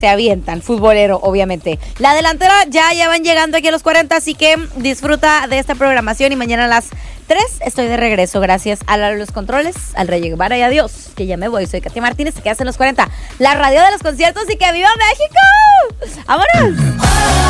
se avientan, futbolero, obviamente. La delantera ya van llegando aquí a los 40, así que disfruta de esta programación y mañana a las 3 estoy de regreso, gracias a los controles, al Rey Guevara y adiós, que ya me voy. Soy Katia Martínez, te quedas en los 40, la radio de los conciertos y que viva México. ¡Vámonos!